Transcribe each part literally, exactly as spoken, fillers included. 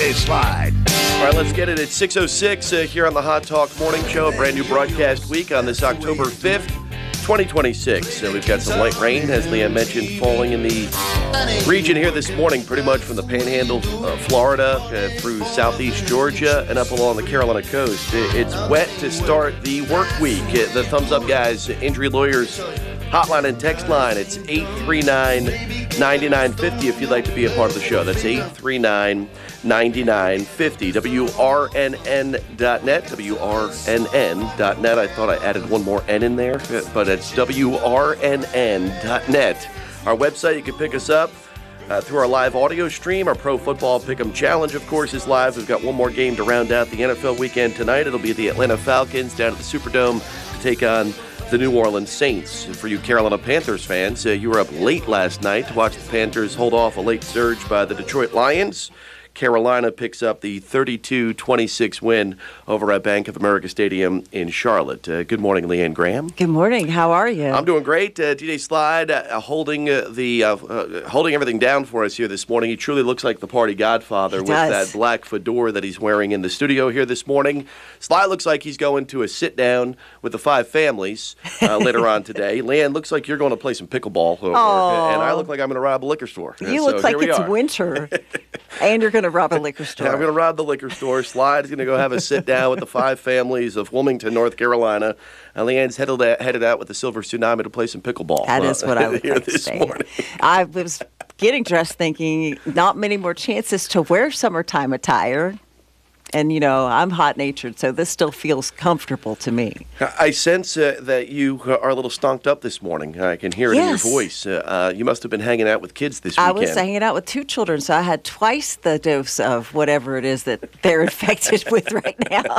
J Slide. All right, let's get it at six oh six uh, here on the Hot Talk Morning Show, a brand new broadcast week on this October fifth, twenty twenty-six. So we've got some light rain, as Leanne mentioned, falling in the region here this morning, pretty much from the Panhandle, uh, Florida, uh, through southeast Georgia, and up along the Carolina coast. It's wet to start the work week. Uh, the Thumbs Up Guys, Injury Lawyers hotline and text line. It's eight three nine, nine nine five zero if you'd like to be a part of the show. That's eight three nine, nine nine five zero. W R N N dot net. W R N N dot net. I thought I added one more N in there, but it's W R N N dot net. Our website, you can pick us up uh, through our live audio stream. Our Pro Football Pick'em Challenge, of course, is live. We've got one more game to round out the N F L weekend tonight. It'll be the Atlanta Falcons down at the Superdome to take on the New Orleans Saints. For you Carolina Panthers fans, uh, you were up late last night to watch the Panthers hold off a late surge by the Detroit Lions. Carolina picks up the thirty-two twenty-six win over at Bank of America Stadium in Charlotte. Uh, good morning, Leanne Graham. Good morning. How are you? I'm doing great. Uh, D J Slide uh, holding uh, the uh, uh, holding everything down for us here this morning. He truly looks like the party godfather he with does. that black fedora that he's wearing in the studio here this morning. Slide looks like he's going to a sit down with the five families uh, later on today. Leanne looks like you're going to play some pickleball, over, Aww. and I look like I'm going to rob a liquor store. You so look like it's are. winter, and you're going to rob a liquor store. I'm going to rob the liquor store. Slide's going to go have a sit down with the five families of Wilmington, North Carolina. And Leanne's headed out, headed out with the Silver Tsunami to play some pickleball. That is what I would here like to this say. morning. I was getting dressed thinking not many more chances to wear summertime attire. And, you know, I'm hot-natured, so this still feels comfortable to me. I sense uh, that you are a little stonked up this morning. I can hear it Yes. in your voice. Uh, uh, you must have been hanging out with kids this I weekend. was hanging out with two children, so I had twice the dose of whatever it is that they're infected with right now.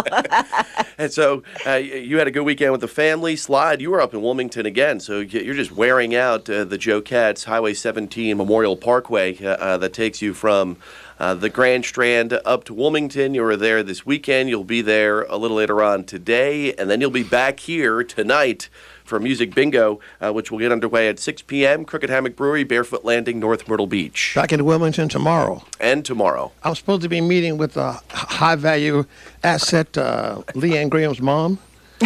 And so uh, you had a good weekend with the family. Slide, you were up in Wilmington again, so you're just wearing out uh, the Joe Katz Highway seventeen Memorial Parkway uh, uh, that takes you from Uh, the Grand Strand up to Wilmington. You were there this weekend. You'll be there a little later on today, and then you'll be back here tonight for Music Bingo, uh, which will get underway at six p.m. Crooked Hammock Brewery, Barefoot Landing, North Myrtle Beach. Back in Wilmington tomorrow. And tomorrow. I'm supposed to be meeting with a high-value asset, uh, Leanne Graham's mom.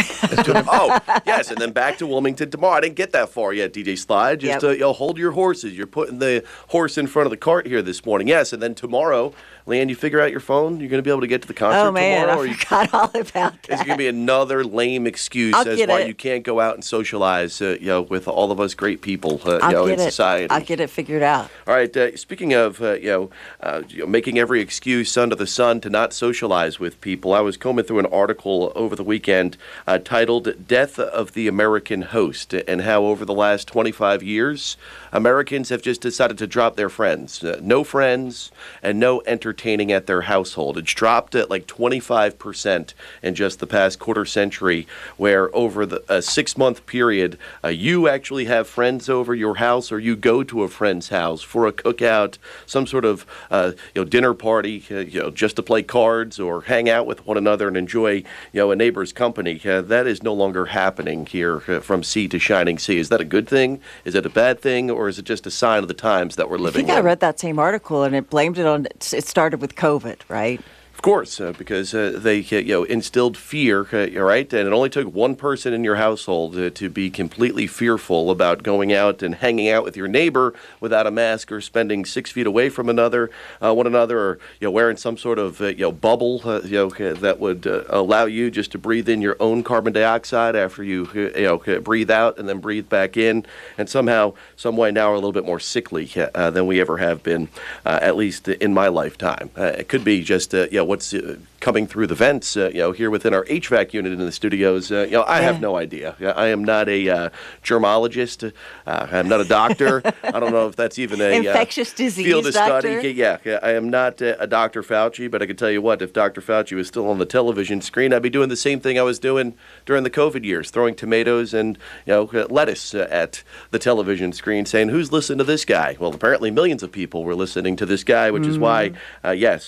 Oh, yes, and then back to Wilmington tomorrow. I didn't get that far yet, D J Slide. Just Yep. uh, you know, hold your horses. You're putting the horse in front of the cart here this morning. Yes, and then tomorrow, Leanne, you figure out your phone? You're going to be able to get to the concert Oh, man, tomorrow? I or you- forgot all about that. Is it going to be another lame excuse I'll as get why it. you can't go out and socialize, uh, you know, with all of us great people, uh, you I'll know, get in it. society? I'll get it figured out. All right. Uh, speaking of, uh, you, know, uh, you know, making every excuse under the sun to not socialize with people, I was combing through an article over the weekend uh, titled "Death of the American Host," and how over the last twenty-five years, Americans have just decided to drop their friends. Uh, no friends and no entertaining at their household. It's dropped at like twenty-five percent in just the past quarter century, where over the a six-month period, uh, you actually have friends over your house, or you go to a friend's house for a cookout, some sort of uh, you know dinner party, uh, you know, just to play cards or hang out with one another and enjoy you know a neighbor's company. Uh, that is no longer happening here uh, from sea to shining sea. Is that a good thing? Is it a bad thing? Or is it just a sign of the times that we're I living think I in? read that same article, and it blamed it on, it started with COVID, right? Of course, uh, because uh, they uh, you know instilled fear, uh, right? And it only took one person in your household uh, to be completely fearful about going out and hanging out with your neighbor without a mask, or spending six feet away from another, uh, one another, or you know wearing some sort of uh, you know bubble, uh, you know uh, that would uh, allow you just to breathe in your own carbon dioxide after you uh, you know breathe out and then breathe back in. And somehow, some way now, we're a little bit more sickly uh, than we ever have been, uh, at least in my lifetime. Uh, it could be just uh, you know. what's uh, coming through the vents, uh, you know, here within our H V A C unit in the studios. Uh, you know, I Yeah. have no idea. I am not a uh, germologist. Uh, I'm not a doctor. I don't know if that's even a Infectious uh, disease field of doctor? study. Yeah, yeah, I am not uh, a Doctor Fauci, but I can tell you what, if Doctor Fauci was still on the television screen, I'd be doing the same thing I was doing during the COVID years, throwing tomatoes and you know lettuce uh, at the television screen, saying, "Who's listening to this guy?" Well, apparently millions of people were listening to this guy, which mm. is why, uh, yes,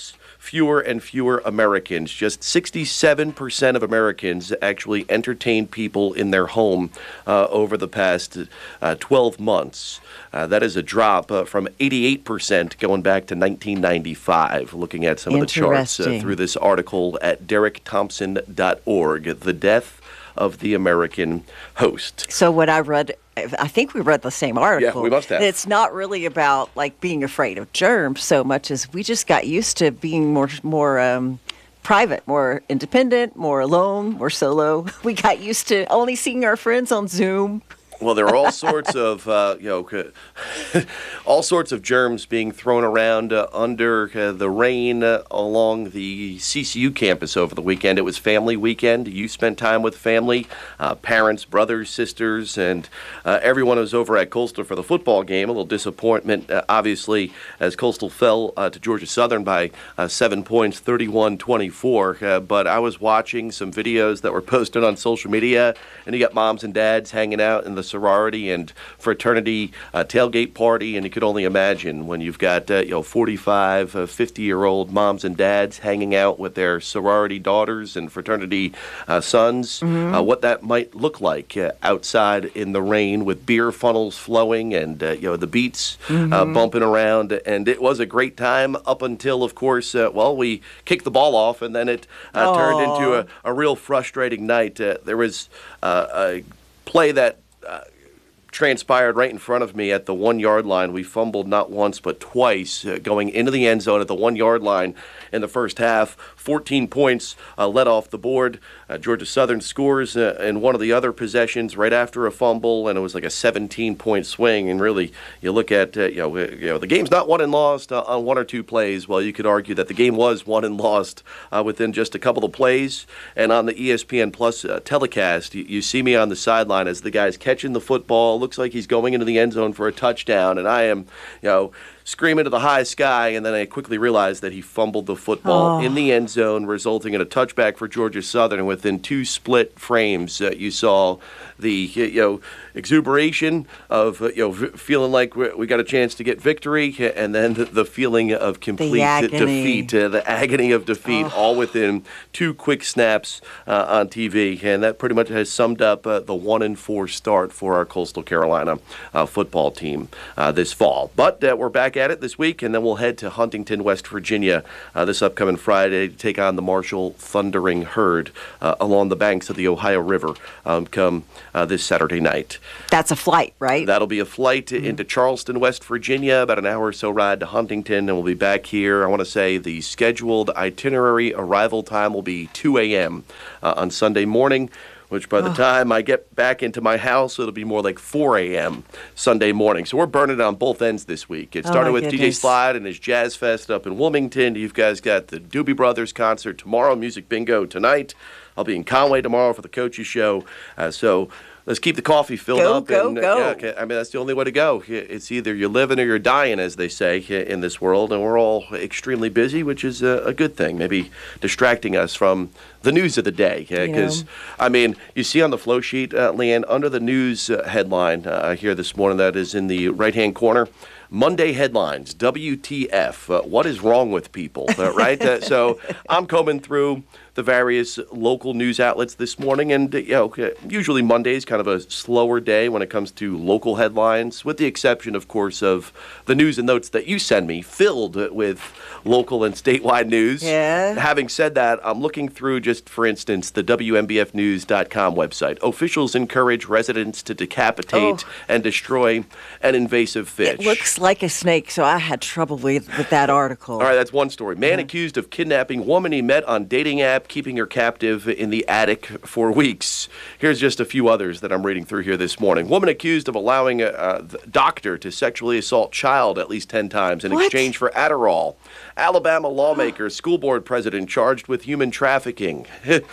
fewer and fewer Americans. Just sixty-seven percent of Americans actually entertain people in their home uh, over the past uh, twelve months. Uh, that is a drop uh, from eighty-eight percent going back to nineteen ninety-five, looking at some of the charts uh, Interesting. through this article at derek thompson dot org. The death of the American host. So what I read, I think we read the same article. we must have. It's not really about like being afraid of germs so much as we just got used to being more more um, private, more independent, more alone, more solo. We got used to only seeing our friends on Zoom. Well, there are all sorts of, uh, you know, c- all sorts of germs being thrown around uh, under uh, the rain uh, along the C C U campus over the weekend. It was family weekend. You spent time with family, uh, parents, brothers, sisters, and uh, everyone was over at Coastal for the football game. A little disappointment, uh, obviously, as Coastal fell uh, to Georgia Southern by uh, seven points, thirty-one twenty-four. Uh, but I was watching some videos that were posted on social media, and you got moms and dads hanging out in the sorority and fraternity uh, tailgate party, and you could only imagine when you've got uh, you know forty-five, uh, fifty-year-old moms and dads hanging out with their sorority daughters and fraternity uh, sons, mm-hmm. uh, what that might look like uh, outside in the rain with beer funnels flowing and uh, you know the beats mm-hmm. uh, bumping around. And it was a great time up until, of course, uh, well, we kicked the ball off, and then it uh, turned into a, a real frustrating night. Uh, there was uh, a play that Uh, transpired right in front of me at the one-yard line. We fumbled not once but twice uh, going into the end zone at the one-yard line in the first half. fourteen points uh, let off the board. Uh, Georgia Southern scores uh, in one of the other possessions right after a fumble, and it was like a seventeen-point swing. And really, you look at, uh, you know, uh, you know, the game's not won and lost uh, on one or two plays. Well, you could argue that the game was won and lost uh, within just a couple of plays. And on the E S P N Plus uh, telecast, you, you see me on the sideline as the guy's catching the football. Looks like he's going into the end zone for a touchdown, and I am, you know, screaming to the high sky, and then I quickly realized that he fumbled the football oh. in the end zone, resulting in a touchback for Georgia Southern. And within two split frames, uh, you saw the you know exuberation of uh, you know v- feeling like we, we got a chance to get victory, and then the, the feeling of complete the defeat, uh, the agony of defeat, oh. all within two quick snaps uh, on T V. And that pretty much has summed up uh, the one and four start for our Coastal Carolina uh, football team uh, this fall. But uh, we're back at it this week, and then we'll head to Huntington, West Virginia uh, this upcoming Friday to take on the Marshall Thundering Herd uh, along the banks of the Ohio River um, come uh, this Saturday night. That's a flight, right? That'll be a flight mm-hmm. into Charleston, West Virginia, about an hour or so ride to Huntington, and we'll be back here. I want to say the scheduled itinerary arrival time will be two a.m. Uh, on Sunday morning, which by the oh. time I get back into my house, it'll be more like four a.m. Sunday morning. So we're burning it on both ends this week. It started oh with goodness. D J Slide and his Jazz Fest up in Wilmington. You guys got the Doobie Brothers concert tomorrow, Music Bingo tonight. I'll be in Conway tomorrow for the Coaches Show. Uh, so let's keep the coffee filled go, up. Go, and, go, uh, yeah, I mean, that's the only way to go. It's either you're living or you're dying, as they say in this world, and we're all extremely busy, which is a, a good thing, maybe distracting us from the news of the day. Because, yeah. I mean, you see on the flow sheet, uh, Leanne, under the news uh, headline uh, here this morning that is in the right-hand corner, Monday headlines, W T F, uh, what is wrong with people, uh, right? uh, so I'm combing through the various local news outlets this morning, and you know, usually Monday is kind of a slower day when it comes to local headlines, with the exception, of course, of the news and notes that you send me, filled with local and statewide news. Yeah. Having said that, I'm looking through, just for instance, the W M B F news dot com website. Officials encourage residents to decapitate oh. and destroy an invasive fish. It looks like a snake, so I had trouble with, with that article. All right, that's one story. Man yeah. accused of kidnapping woman he met on dating app, keeping her captive in the attic for weeks. Here's just a few others that I'm reading through here this morning. Woman accused of allowing a, a doctor to sexually assault child at least ten times in what? exchange for Adderall. Alabama lawmaker, school board president charged with human trafficking.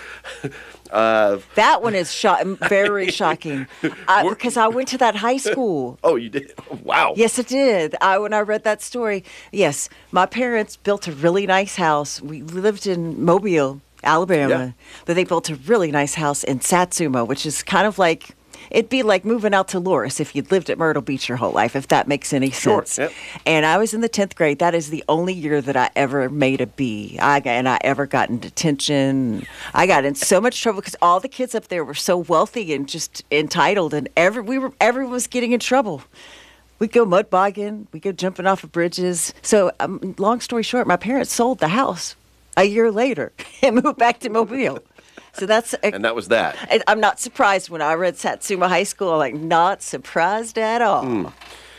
Uh, that one is sho- very shocking because I went to that high school. Oh, you did? Wow. Yes, I did. I when I read that story, yes, my parents built a really nice house. We lived in Mobile, Alabama, yeah. but they built a really nice house in Satsuma, which is kind of like It'd be like moving out to Loris if you'd lived at Myrtle Beach your whole life, if that makes any Sure, sense. yep. And I was in the tenth grade. That is the only year that I ever made a B. I, and I ever got in detention. I got in so much trouble because all the kids up there were so wealthy and just entitled, and every we were everyone was getting in trouble. We'd go mud bogging. We'd go jumping off of bridges. So, um, long story short, my parents sold the house a year later and moved back to Mobile. So that's a, And that was that. I- I'm not surprised when I read Satsuma High School. I'm like, not surprised at all. Mm.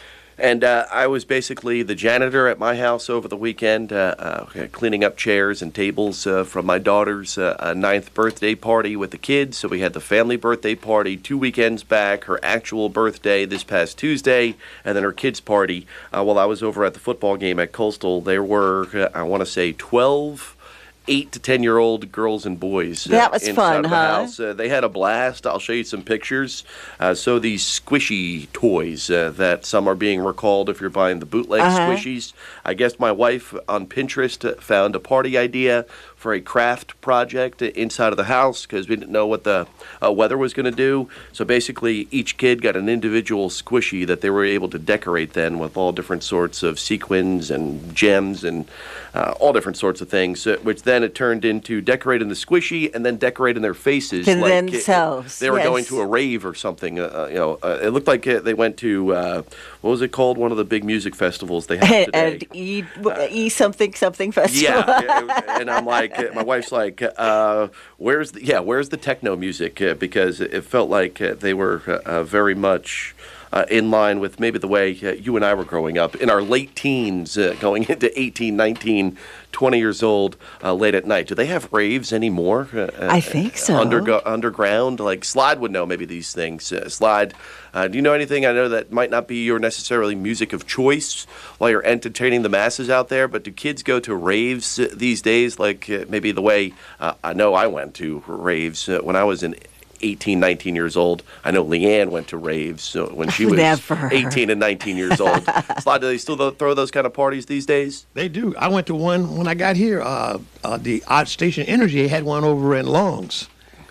And uh, I was basically the janitor at my house over the weekend, uh, uh, cleaning up chairs and tables uh, from my daughter's uh, uh, ninth birthday party with the kids. So we had the family birthday party two weekends back, her actual birthday this past Tuesday, and then her kids' party. Uh, while I was over at the football game at Coastal, there were, uh, I want to say, twelve eight to ten year old girls and boys. Uh, That was inside fun, of the huh? house. Uh, they had a blast. I'll show you some pictures. Uh, so these squishy toys uh, that some are being recalled if you're buying the bootleg Uh-huh. squishies. I guess my wife on Pinterest uh, found a party idea for a craft project inside of the house because we didn't know what the uh, weather was going to do. So basically, each kid got an individual squishy that they were able to decorate then with all different sorts of sequins and gems and uh, all different sorts of things, uh, which then it turned into decorating the squishy and then decorating their faces. To like, uh, themselves, They were yes. going to a rave or something. Uh, uh, you know, uh, it looked like uh, they went to, uh, what was it called? One of the big music festivals they have today. And E, e something something festival. Yeah, and I'm like, my wife's like, uh, where's the, yeah, where's the techno music? Uh, because it felt like uh, they were uh, uh, very much uh, in line with maybe the way uh, you and I were growing up in our late teens, uh, going into eighteen, nineteen, twenty years old, uh, late at night. Do they have raves anymore? Uh, I think so. Undergo- underground? Like Slide would know maybe these things. Uh, Slide, uh, do you know anything? I know that might not be your necessarily music of choice while you're entertaining the masses out there, but do kids go to raves uh, these days like uh, maybe the way uh, I know I went to raves uh, when I was in eighteen, nineteen years old? I know Leanne went to raves uh, when she was Never. eighteen and nineteen years old. Slide, do they still th- throw those kind of parties these days? They do. I went to one when I got here. Uh, uh, the Odd Station Energy had one over in Longs,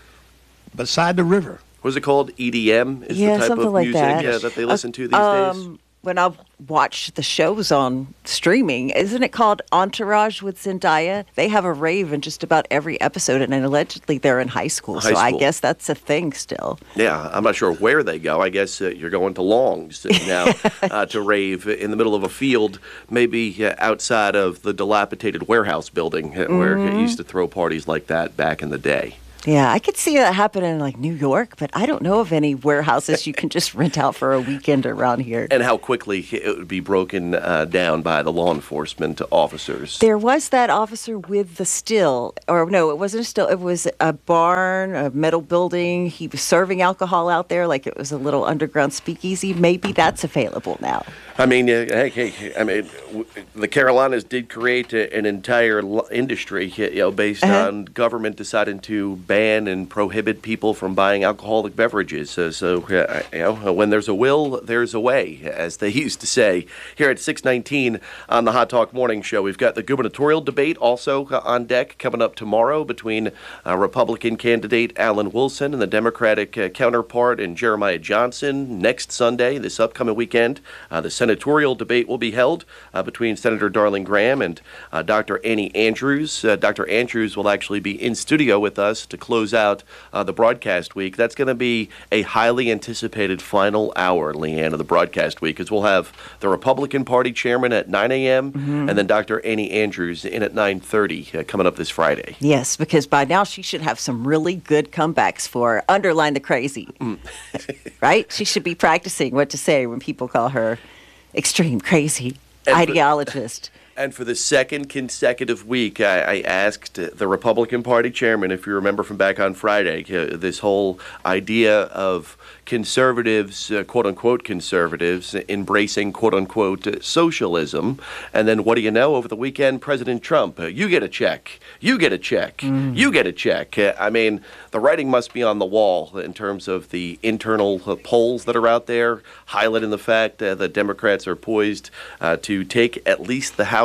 beside the river. What is it called? E D M is Yeah, the type something of like music that. yeah, that they listen to these um, days? When I watch the shows on streaming, isn't it called Entourage with Zendaya? They have a rave in just about every episode, and allegedly they're in high school. High so I school. guess that's a thing still. Yeah, I'm not sure where they go. I guess uh, you're going to Longs now uh, to rave in the middle of a field, maybe uh, outside of the dilapidated warehouse building uh, where Mm-hmm. it used to throw parties like that back in the day. Yeah, I could see that happen in like New York, but I don't know of any warehouses you can just rent out for a weekend around here. And how quickly it would be broken uh, down by the law enforcement officers. There was that officer with the still, or no, it wasn't a still. It was a barn, a metal building. He was serving alcohol out there like it was a little underground speakeasy. Maybe that's available now. I mean, uh, hey, hey, I mean, w- the Carolinas did create a, an entire l- industry, you know, based Uh-huh. on government deciding to ban and prohibit people from buying alcoholic beverages. Uh, so, uh, you know, when there's a will, there's a way, as they used to say. Here at six nineteen on the Hot Talk Morning Show, we've got the gubernatorial debate also uh, on deck coming up tomorrow between uh, Republican candidate Alan Wilson and the Democratic uh, counterpart and Jeremiah Johnson next Sunday, this upcoming weekend. Uh, the senatorial debate will be held uh, between Senator Darling Graham and uh, Doctor Annie Andrews. Uh, Doctor Andrews will actually be in studio with us to close out uh, the broadcast week. That's going to be a highly anticipated final hour, Leanne, of the broadcast week, because we'll have the Republican Party chairman at nine a.m. Mm-hmm. and then Doctor Annie Andrews in at nine thirty uh, coming up this Friday. Yes, because by now she should have some really good comebacks for underline the crazy. Right? She should be practicing what to say when people call her extreme crazy And for- ideologist. And for the second consecutive week, I, I asked the Republican Party chairman, if you remember from back on Friday, uh, this whole idea of conservatives, uh, quote-unquote conservatives, embracing quote-unquote socialism. And then what do you know? Over the weekend, President Trump, uh, you get a check, you get a check, you get a check. Uh, I mean, the writing must be on the wall in terms of the internal uh, polls that are out there, highlighting the fact uh, that Democrats are poised uh, to take at least the House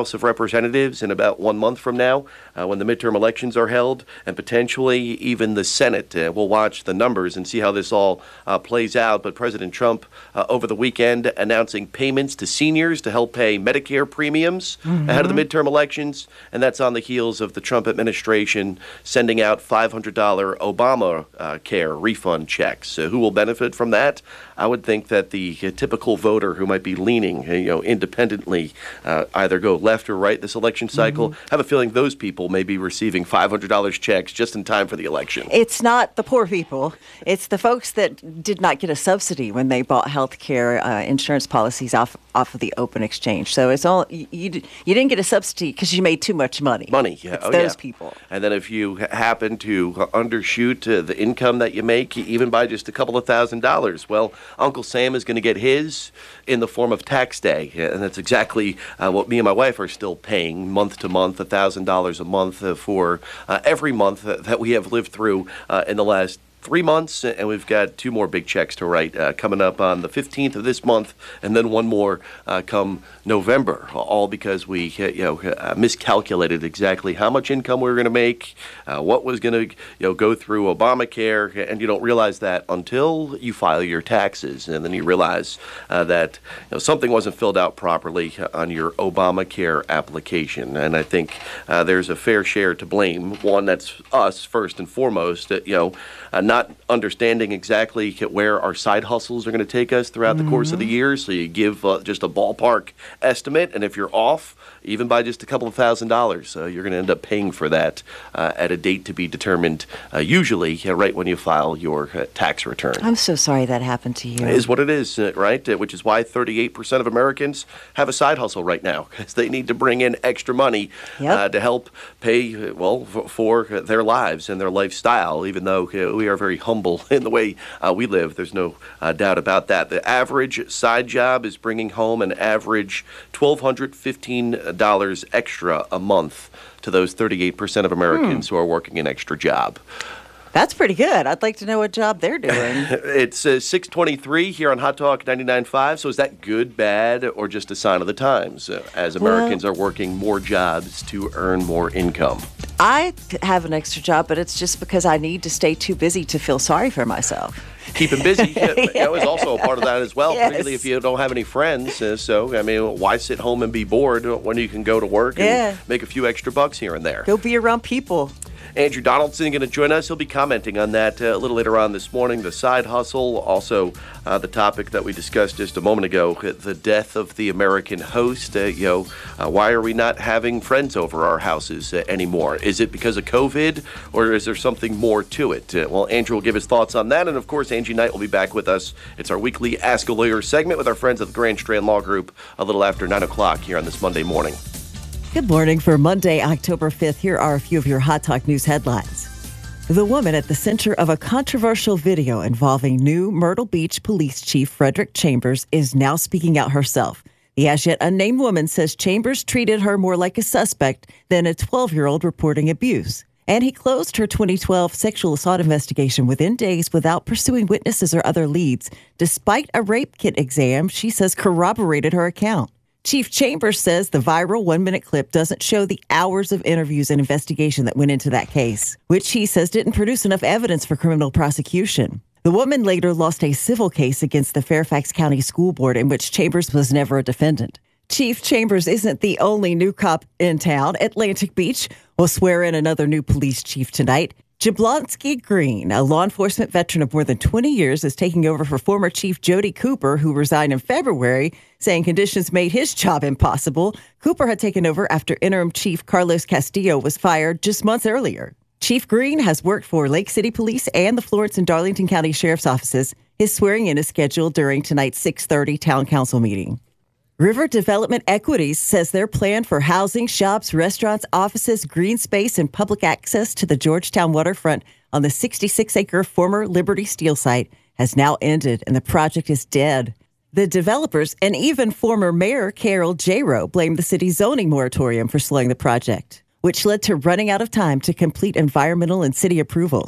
House of Representatives in about one month from now uh, when the midterm elections are held, and potentially even the Senate. Uh, we'll watch the numbers and see how this all uh, plays out. But President Trump uh, over the weekend announcing payments to seniors to help pay Medicare premiums mm-hmm. ahead of the midterm elections, and that's on the heels of the Trump administration sending out five hundred dollars Obama uh, care refund checks. Uh, who will benefit from that? I would think that the uh, typical voter who might be leaning, uh, you know, independently, uh, either go left or right this election cycle, mm-hmm. have a feeling those people may be receiving five hundred dollars checks just in time for the election. It's not the poor people. It's the folks that did not get a subsidy when they bought health care uh, insurance policies off off of the open exchange. So it's all you you, you didn't get a subsidy because you made too much money. Money, yeah. It's oh, those yeah. people. And then if you happen to undershoot uh, the income that you make, even by just a couple of thousand dollars, well, Uncle Sam is going to get his in the form of tax day. And that's exactly uh, what me and my wife are still paying month to month, one thousand dollars a month uh, for uh, every month that we have lived through uh, in the last three months, and we've got two more big checks to write uh, coming up on the fifteenth of this month, and then one more uh, come November, all because we uh, you know uh, miscalculated exactly how much income we were going to make, uh, what was going to you know go through Obamacare, and you don't realize that until you file your taxes, and then you realize uh, that you know, something wasn't filled out properly on your Obamacare application, and I think uh, there's a fair share to blame. One, that's us first and foremost, uh, you know, uh, not Not understanding exactly where our side hustles are going to take us throughout mm-hmm. the course of the year. So you give uh, just a ballpark estimate, and if you're off, even by just a couple of thousand dollars, uh, you're going to end up paying for that uh, at a date to be determined, uh, usually uh, right when you file your uh, tax return. I'm so sorry that happened to you. It is what it is, uh, right? Uh, which is why thirty-eight percent of Americans have a side hustle right now, because they need to bring in extra money yep. uh, to help pay, uh, well, f- for their lives and their lifestyle, even though uh, we are very humble in the way uh, we live. There's no uh, doubt about that. The average side job is bringing home an average one thousand two hundred fifteen dollars extra a month to those thirty-eight percent of Americans hmm. who are working an extra job. That's pretty good. I'd like to know what job they're doing. It's uh, six twenty-three here on Hot Talk ninety-nine point five. So is that good, bad, or just a sign of the times uh, as Americans well, are working more jobs to earn more income? I have an extra job, but it's just because I need to stay too busy to feel sorry for myself. Keeping busy you know, is also a part of that as well, yes. particularly if you don't have any friends. Uh, so, I mean, why sit home and be bored when you can go to work and yeah. make a few extra bucks here and there? Go be around people. Andrew Donaldson going to join us. He'll be commenting on that uh, a little later on this morning, the side hustle, also uh, the topic that we discussed just a moment ago, the death of the American host. Uh, you know, uh, why are we not having friends over our houses uh, anymore? Is it because of COVID, or is there something more to it? Uh, well, Andrew will give his thoughts on that, and of course, Angie Knight will be back with us. It's our weekly Ask a Lawyer segment with our friends at the Grand Strand Law Group a little after nine o'clock here on this Monday morning. Good morning. For Monday, October fifth, here are a few of your Hot Talk News headlines. The woman at the center of a controversial video involving new Myrtle Beach Police Chief Frederick Chambers is now speaking out herself. The as yet unnamed woman says Chambers treated her more like a suspect than a twelve-year-old reporting abuse. And he closed her twenty twelve sexual assault investigation within days without pursuing witnesses or other leads, despite a rape kit exam she says corroborated her account. Chief Chambers says the viral one-minute clip doesn't show the hours of interviews and investigation that went into that case, which he says didn't produce enough evidence for criminal prosecution. The woman later lost a civil case against the Fairfax County School Board in which Chambers was never a defendant. Chief Chambers isn't the only new cop in town. Atlantic Beach will swear in another new police chief tonight. Jablonski Green, a law enforcement veteran of more than twenty years, is taking over for former Chief Jody Cooper, who resigned in February, saying conditions made his job impossible. Cooper had taken over after interim Chief Carlos Castillo was fired just months earlier. Chief Green has worked for Lake City Police and the Florence and Darlington County Sheriff's Offices. His swearing-in is scheduled during tonight's six thirty Town Council meeting. River Development Equities says their plan for housing, shops, restaurants, offices, green space, and public access to the Georgetown waterfront on the sixty-six acre former Liberty Steel site has now ended, and the project is dead. The developers and even former Mayor Carol Jaro blamed the city's zoning moratorium for slowing the project, which led to running out of time to complete environmental and city approvals.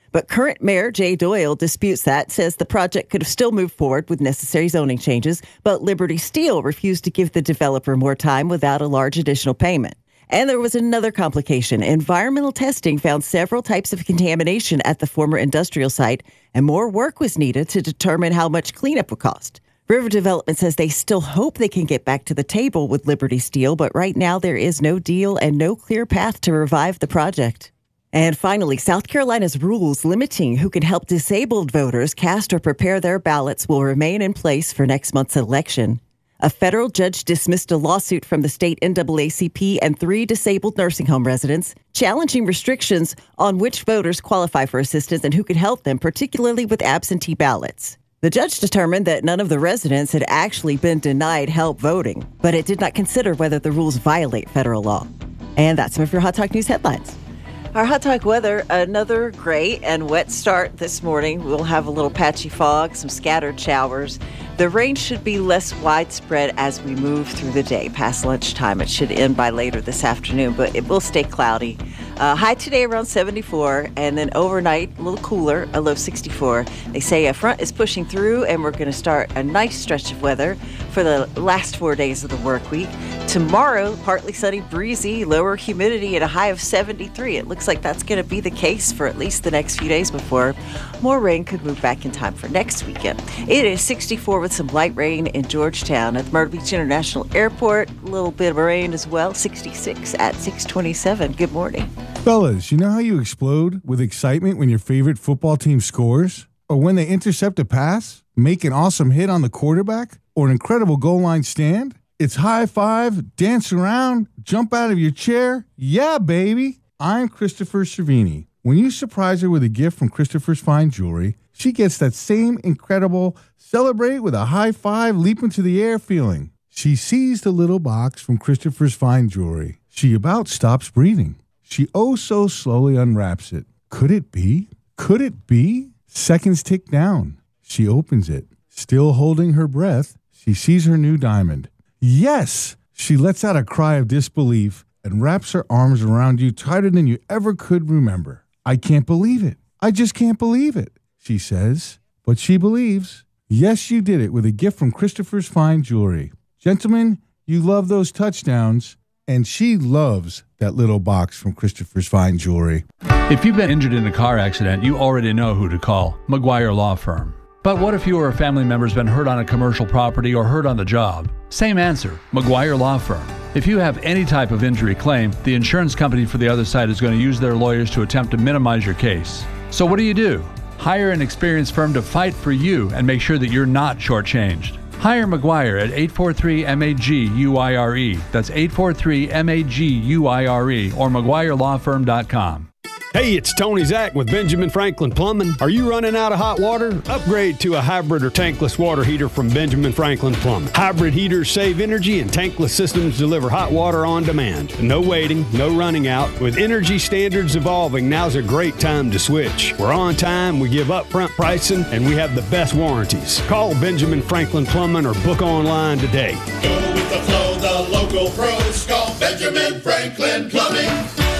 But current Mayor Jay Doyle disputes that, says the project could have still moved forward with necessary zoning changes, but Liberty Steel refused to give the developer more time without a large additional payment. And there was another complication. Environmental testing found several types of contamination at the former industrial site, and more work was needed to determine how much cleanup would cost. River Development says they still hope they can get back to the table with Liberty Steel, but right now there is no deal and no clear path to revive the project. And finally, South Carolina's rules limiting who can help disabled voters cast or prepare their ballots will remain in place for next month's election. A federal judge dismissed a lawsuit from the state N double A C P and three disabled nursing home residents, challenging restrictions on which voters qualify for assistance and who can help them, particularly with absentee ballots. The judge determined that none of the residents had actually been denied help voting, but it did not consider whether the rules violate federal law. And that's some of your Hot Talk News headlines. Our Hot Talk weather, another gray and wet start this morning. We'll have a little patchy fog, some scattered showers. The rain should be less widespread as we move through the day. Past lunchtime, it should end by later this afternoon, but it will stay cloudy. Uh, high today around seventy-four, and then overnight a little cooler, a low sixty-four. They say a front is pushing through, and we're going to start a nice stretch of weather for the last four days of the work week. Tomorrow, partly sunny, breezy, lower humidity at a high of seventy-three. It looks like that's going to be the case for at least the next few days before more rain could move back in time for next weekend. It is sixty-four with some light rain in Georgetown. At the Myrtle Beach International Airport, a little bit of rain as well, sixty-six at six twenty-seven. Good morning. Fellas, you know how you explode with excitement when your favorite football team scores? Or when they intercept a pass, make an awesome hit on the quarterback, or an incredible goal line stand? It's high five, dance around, jump out of your chair. Yeah, baby. I'm Christopher Cervini. When you surprise her with a gift from Christopher's Fine Jewelry, she gets that same incredible celebrate with a high five, leap into the air feeling. She sees the little box from Christopher's Fine Jewelry. She about stops breathing. She oh so slowly unwraps it. Could it be? Could it be? Seconds tick down. She opens it. Still holding her breath, she sees her new diamond. Yes! She lets out a cry of disbelief and wraps her arms around you tighter than you ever could remember. I can't believe it. I just can't believe it, she says. But she believes. Yes, you did it with a gift from Christopher's Fine Jewelry. Gentlemen, you love those touchdowns. And she loves that little box from Christopher's Fine Jewelry. If you've been injured in a car accident, you already know who to call. McGuire Law Firm. But what if you or a family member's been hurt on a commercial property or hurt on the job? Same answer, McGuire Law Firm. If you have any type of injury claim, the insurance company for the other side is going to use their lawyers to attempt to minimize your case. So what do you do? Hire an experienced firm to fight for you and make sure that you're not shortchanged. Hire McGuire at eight four three M A G U I R E. That's eight four three M A G U I R E or McGuire Law Firm dot com. Hey, it's Tony Zach with Benjamin Franklin Plumbing. Are you running out of hot water? Upgrade to a hybrid or tankless water heater from Benjamin Franklin Plumbing. Hybrid heaters save energy and tankless systems deliver hot water on demand. No waiting, no running out. With energy standards evolving, now's a great time to switch. We're on time, we give upfront pricing, and we have the best warranties. Call Benjamin Franklin Plumbing or book online today. Go with the flow, the local pros. Call Benjamin Franklin Plumbing.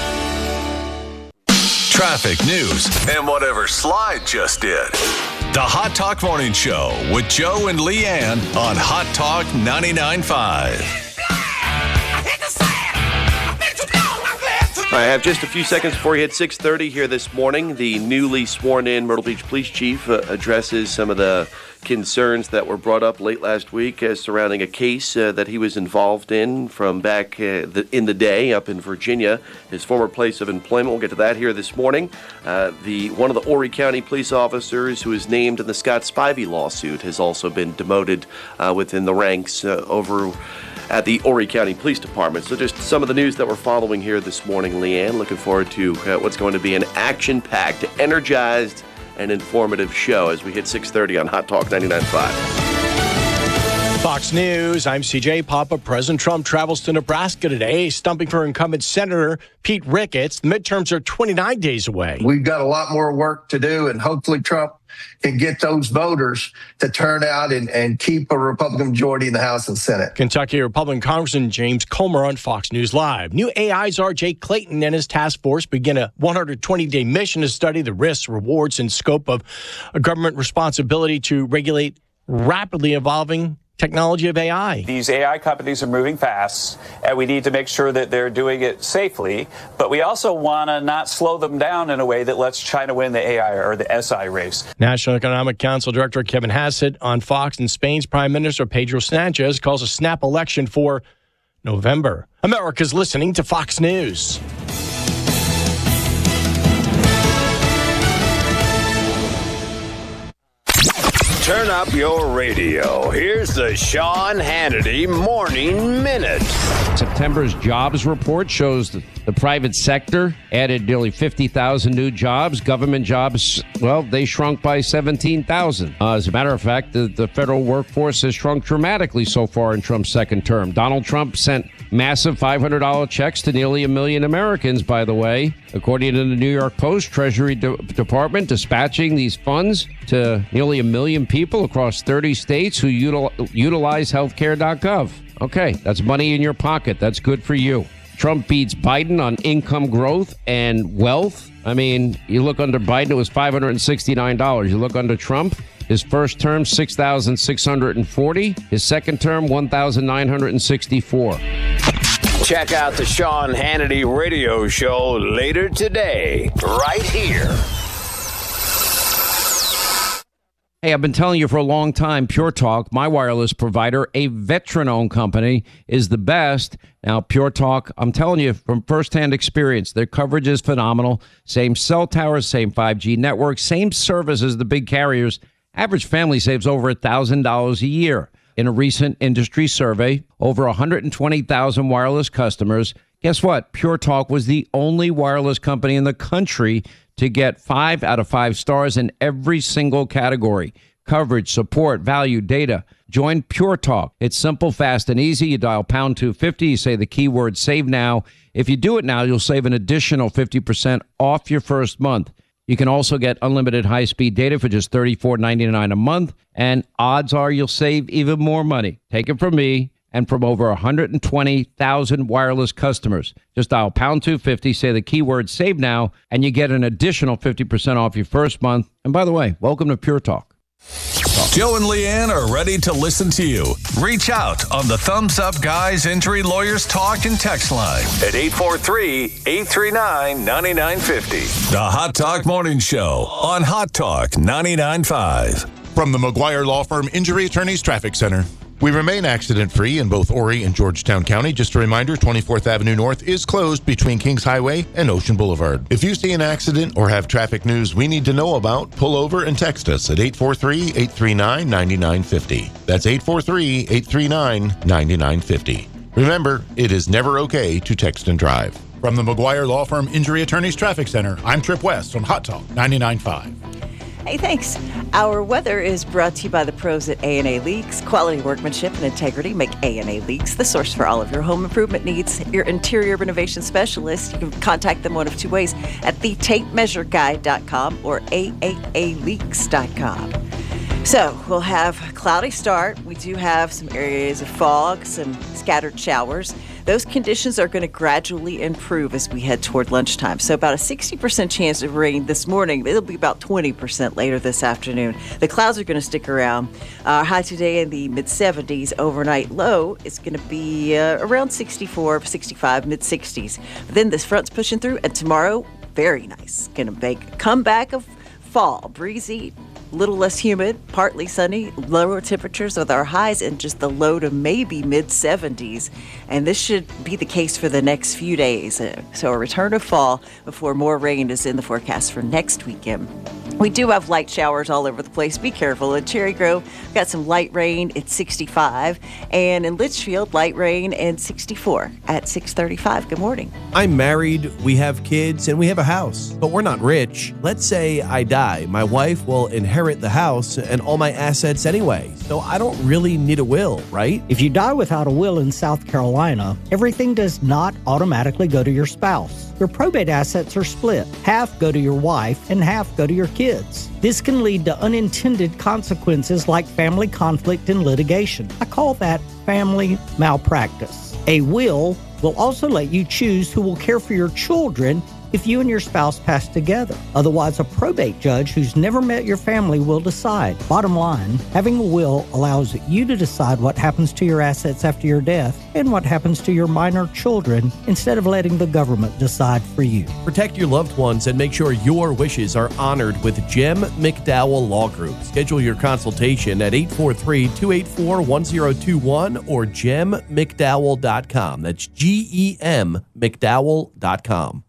Traffic, news, and whatever Slide just did. The Hot Talk Morning Show with Joe and Leanne on Hot Talk ninety-nine point five. I have just a few seconds before you hit six thirty here this morning. The newly sworn-in Myrtle Beach Police Chief uh, addresses some of the concerns that were brought up late last week uh, surrounding a case uh, that he was involved in from back uh, the, in the day up in Virginia, his former place of employment. We'll get to that here this morning. Uh, the one of the Horry County police officers who is named in the Scott Spivey lawsuit has also been demoted uh, within the ranks uh, over at the Horry County Police Department. So just some of the news that we're following here this morning, Leanne. Looking forward to uh, what's going to be an action-packed, energized, and informative show as we hit six thirty on Hot Talk ninety-nine point five. Fox News, I'm C J Papa. President Trump travels to Nebraska today, stumping for incumbent Senator Pete Ricketts. The midterms are twenty-nine days away. We've got a lot more work to do, and hopefully Trump can get those voters to turn out and, and keep a Republican majority in the House and Senate. Kentucky Republican Congressman James Comer on Fox News Live. New A I czar Jake Clayton and his task force begin a one hundred twenty day mission to study the risks, rewards, and scope of a government responsibility to regulate rapidly evolving technology of A I. These A I companies are moving fast, and we need to make sure that they're doing it safely, but we also want to not slow them down in a way that lets China win the A I or the S I race. National Economic Council Director Kevin Hassett on Fox, and Spain's Prime Minister Pedro Sanchez calls a snap election for November. America's listening to Fox News. Turn up your radio. Here's the Sean Hannity Morning Minute. September's jobs report shows that the private sector added nearly fifty thousand new jobs. Government jobs, well, they shrunk by seventeen thousand. Uh, as a matter of fact, the, the federal workforce has shrunk dramatically so far in Trump's second term. Donald Trump sent massive five hundred dollars checks to nearly a million Americans, by the way. According to the New York Post, Treasury De- Department dispatching these funds to nearly a million people across thirty states who util- utilize healthcare dot gov. Okay, that's money in your pocket. That's good for you. Trump beats Biden on income growth and wealth. I mean, you look under Biden, it was five hundred sixty-nine dollars. You look under Trump, his first term, six thousand six hundred forty dollars. His second term, one thousand nine hundred sixty-four dollars. Check out the Sean Hannity radio show later today, right here. Hey, I've been telling you for a long time, Pure Talk, my wireless provider, a veteran-owned company, is the best. Now, Pure Talk, I'm telling you from firsthand experience, their coverage is phenomenal. Same cell towers, same five G network, same service as the big carriers. Average family saves over one thousand dollars a year. In a recent industry survey, over one hundred twenty thousand wireless customers. Guess what? Pure Talk was the only wireless company in the country to get five out of five stars in every single category. Coverage, support, value, data. Join Pure Talk. It's simple, fast, and easy. You dial pound two fifty. You say the keyword save now. If you do it now, you'll save an additional fifty percent off your first month. You can also get unlimited high-speed data for just thirty-four ninety-nine a month. And odds are you'll save even more money. Take it from me and from over one hundred twenty thousand wireless customers. Just dial pound two fifty, say the keyword save now, and you get an additional fifty percent off your first month. And by the way, welcome to Pure Talk. Joe and Leanne are ready to listen to you. Reach out on the Thumbs Up Guys Injury Lawyers Talk and Text line At eight four three, eight three nine, nine nine five zero. The Hot Talk Morning Show on Hot Talk ninety-nine point five. From the McGuire Law Firm Injury Attorneys Traffic Center. We remain accident-free in both Horry and Georgetown County. Just a reminder, twenty-fourth Avenue North is closed between Kings Highway and Ocean Boulevard. If you see an accident or have traffic news we need to know about, pull over and text us at eight four three, eight three nine, nine nine five zero. That's eight four three, eight three nine, nine nine five zero. Remember, it is never okay to text and drive. From the McGuire Law Firm Injury Attorneys Traffic Center, I'm Trip West on Hot Talk ninety-nine point five. Hey, thanks. Our weather is brought to you by the pros at A and A Leaks. Quality workmanship and integrity make A and A Leaks the source for all of your home improvement needs. Your interior renovation specialist, you can contact them one of two ways at the tape measure guide dot com or A A A leaks dot com. So we'll have a cloudy start. We do have some areas of fog, some scattered showers. Those conditions are going to gradually improve as we head toward lunchtime. So about a sixty percent chance of rain this morning. It'll be about twenty percent later this afternoon. The clouds are going to stick around. Our high today in the mid seventies. Overnight low is going to be uh, around sixty-four, sixty-five, mid sixties. But then this front's pushing through, and tomorrow, very nice. Going to make a comeback of fall. Breezy, little less humid, partly sunny, lower temperatures with our highs in just the low to maybe mid seventies. And this should be the case for the next few days. So a return of fall before more rain is in the forecast for next weekend. We do have light showers all over the place. Be careful. In Cherry Grove, we've got some light rain at sixty-five. And in Litchfield, light rain and sixty-four at six thirty-five. Good morning. I'm married, we have kids, and we have a house, but we're not rich. Let's say I die. My wife will inherit the house and all my assets anyway, so I don't really need a will, right? If you die without a will in South Carolina, everything does not automatically go to your spouse. Your probate assets are split. Half go to your wife and half go to your kids. This can lead to unintended consequences like family conflict and litigation. I call that family malpractice. A will will also let you choose who will care for your children if you and your spouse pass together. Otherwise, a probate judge who's never met your family will decide. Bottom line, having a will allows you to decide what happens to your assets after your death and what happens to your minor children instead of letting the government decide for you. Protect your loved ones and make sure your wishes are honored with Jem McDowell Law Group. Schedule your consultation at eight four three, two eight four, one zero two one or gem mcdowell dot com. That's G E M McDowell dot com.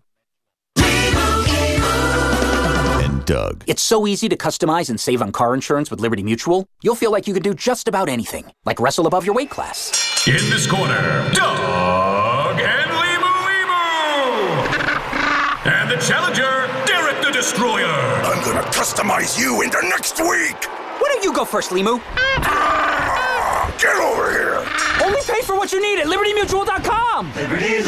Doug. It's so easy to customize and save on car insurance with Liberty Mutual. You'll feel like you can do just about anything, like wrestle above your weight class. In this corner, Doug and Limu Limu. And the challenger, Derek the Destroyer. I'm gonna customize you into next week. Why don't you go first, Limu? Ah, get over here. Only pay for what you need at liberty mutual dot com. Liberty